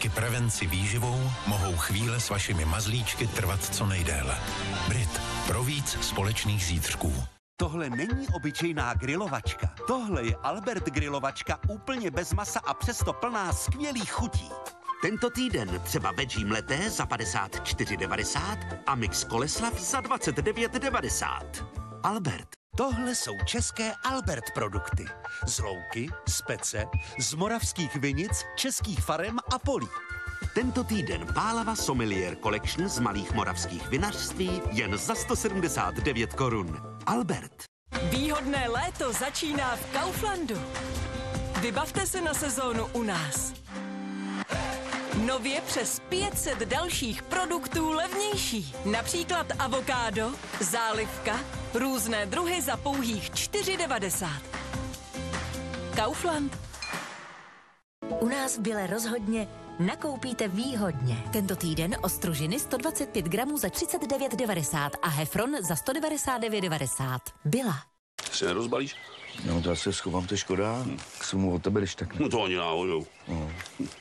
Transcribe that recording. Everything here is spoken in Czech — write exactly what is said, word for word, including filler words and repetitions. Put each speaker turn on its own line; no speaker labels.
Díky prevenci výživou mohou chvíle s vašimi mazlíčky trvat co nejdéle. Brit. Pro víc společných zítřků.
Tohle není obyčejná grilovačka. Tohle je Albert grilovačka úplně bez masa a přesto plná skvělých chutí. Tento týden třeba veggie mleté za padesát čtyři devadesát a mix koleslav za dvacet devět devadesát. Albert. Tohle jsou české Albert produkty. Z louky, z pece, z moravských vinic, českých farem a polí. Tento týden Pálava Sommelier Collection z malých moravských vinařství jen za sto sedmdesát devět korun. Albert.
Výhodné léto začíná v Kauflandu. Vybavte se na sezónu u nás. Nově přes pět set dalších produktů levnější. Například avokádo, zálivka, různé druhy za pouhých čtyři devadesát. Kaufland.
U nás v Bile rozhodně nakoupíte výhodně. Tento týden ostružiny sto dvacet pět gramů za třicet devět devadesát a Hefron za sto devadesát devět devadesát. Bila.
Si nerozbalíš?
No, to já se schovám, to je škoda. Hmm. K sumu od tebe, když tak ne.
No to ani náhodou.
No.